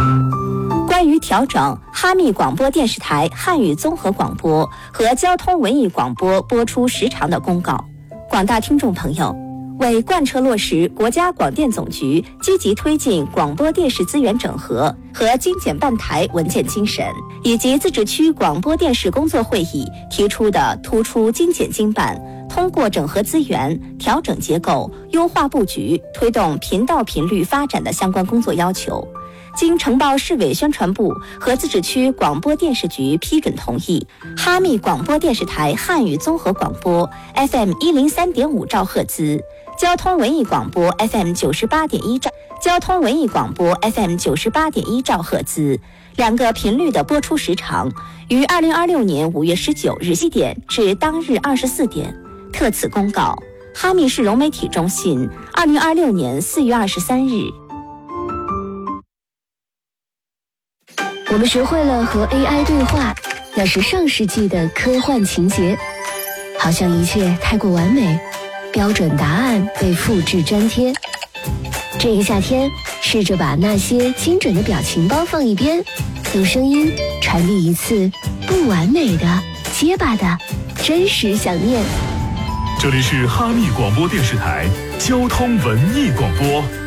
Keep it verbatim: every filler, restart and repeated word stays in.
关于调整哈密广播电视台汉语综合广播和交通文艺广播播出时长的公告，广大听众朋友，为贯彻落实国家广电总局积极推进广播电视资源整合和精简办台文件精神，以及自治区广播电视工作会议提出的突出精简精办、通过整合资源、调整结构、优化布局、推动频道频率发展的相关工作要求，经呈报市委宣传部和自治区广播电视局批准同意，哈密广播电视台汉语综合广播 F M 一零三点五兆赫兹，交通文艺广播 F M 九十八点一兆，交通文艺广播 F M 九十八点一兆赫兹两个频率的播出时长，于二零二六年五月十九日七点至当日二十四点。特此公告，哈密市融媒体中心，二零二六年四月二十三日。 我们学会了和 A I 对话，那是上世纪的科幻情节，好像一切太过完美，标准答案被复制粘贴。这个夏天，试着把那些精准的表情包放一边，用声音传递一次不完美的、结巴的真实想念。 这里是哈密广播电视台交通文艺广播。